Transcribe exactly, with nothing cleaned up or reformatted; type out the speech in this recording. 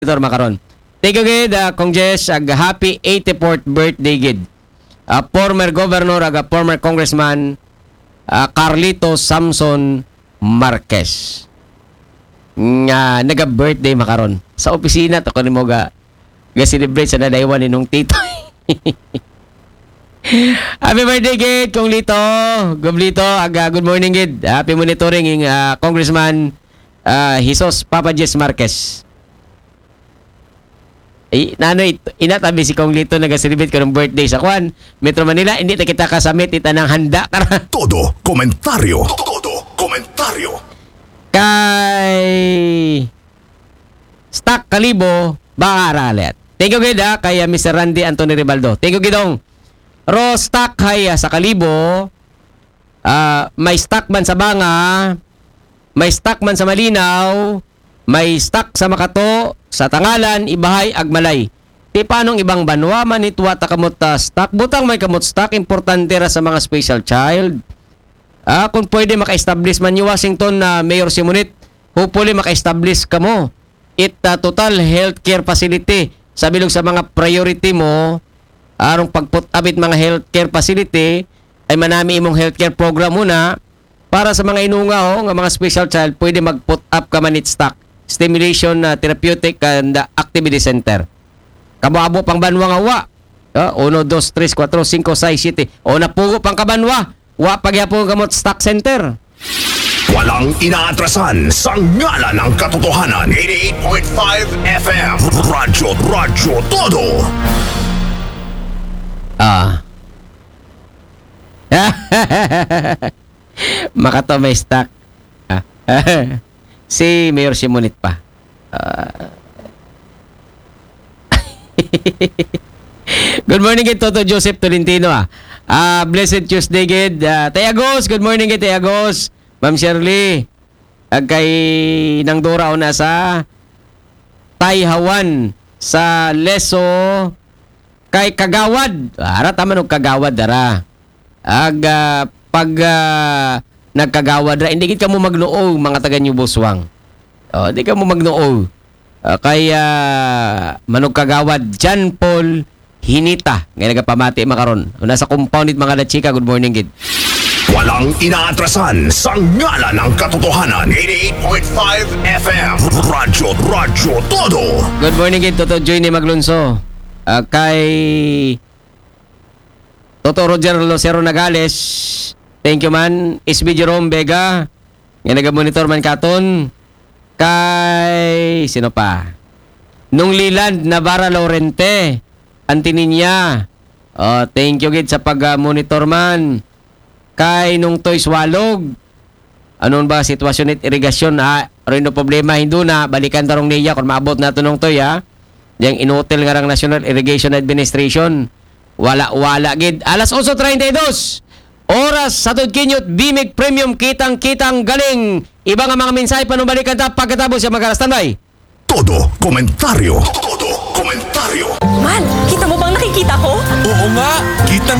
Senator Macaron. Thank you gid, uh, Kong Jess, ag happy eighty-fourth birthday gid. Uh, former governor ag former congressman uh, Carlito Samson Marquez. Nga naga-birthday Macaron. Sa opisina to kanimo ga ga-celebrate sa nadaywan ninong tito. Happy birthday gid, Kong Lito. Good Lito, ag uh, good morning gid. Happy monitoring ing uh, Congressman uh, Jesus Papa Jess Marquez. Eh, nanoy, inatabi si Kong Lito nag-celebrate ko ng birthday sa Kwan. Metro Manila, hindi na kita kasamit, ita ng handa. Todo komentaryo. Todo komentaryo. Kay Stock Kalibo, Bangaralet. Thank you, gid, ha, kay uh, Mister Randy Anthony Ribaldo. Thank you, gidong. Ro stock hay uh, sa Kalibo, uh, may stock man sa Banga, may stock man sa Malinaw, may stock sa Makato, sa Tangalan, Ibahay, Agmalay. Ti panong ibang banwa man itwa ta kamot uh, stock. Butang may kamot stock, importante ra sa mga special child. Ah, kung pwede maka-establish man ni Washington na uh, Mayor Simonit, hopefully maka-establish ka mo. It uh, total healthcare facility. Sa bilog sa mga priority mo, arong pagput-abit mga healthcare facility, ay manami imong healthcare program muna para sa mga inunga ho, nga mga special child, pwede mag-put up ka man it stock. Stimulation uh, Therapeutic and uh, Activity Center. Kabuabo pang banwa nga wa. Uh, uno, dos, tres, cuatro, cinco, seis, siete. O napugo pang kabanwa. Wa pagyapon kamot stock center. Walang inaatrasan sa ngala ng katotohanan. eighty-eight point five F M. Radyo, radyo, todo. Ah. Makato may stock. Ah. Si Mayor Simonit pa. Uh... Good morning kay Toto Joseph Tolentino. Ah. Uh, blessed Tuesday gid. Uh, Tayagos, good morning kay Tayagos. Ma'am Shirley. Ag kay nang Dora na sa Tayhawan sa Leso kay Kagawad. Ara tama no Kagawad dara. Ag uh, pag uh, nagkagawad ra, hindi gid ka mo magnuog mga taga New Boswang. Oh, hindi ka mo magnuog. Uh, kaya manug kagawad John Paul Hinita nga nagapamati makaron. Nasa compound it mga la chika, good morning gid. Walang inaatrasan sa ngala ng katotohanan. eighty-eight point five F M. Radyo, radyo, todo. Good morning gid Toto Joy ni Maglunso. Uh, kay Toto Roger Lucero Nagales. Thank you man. S B Jerome Vega. Nga naga-monitor man katon. Kay sino pa? Nung Liland Navarra Laurente. Antininya. Oh, thank you gid sa pag-monitor man. Kay nung Toy Swalog. Anon ba sitwasyon it irigasyon ha? Rino problema hindu na balikan tarong niya kung maabot na to nung Toy ha. Yang inutil nga rang National Irrigation Administration. Wala wala gid. Alas eight thirty-two. Oras sa Tudkinyot, Bimig Premium, kitang-kitang galing. Iba nga mga mensahe panubalikan ta pagkatapos siya mag-aras. Standby. Todo komentaryo. Todo komentaryo. Man, kita mo bang nakikita ko? Oo nga, kitang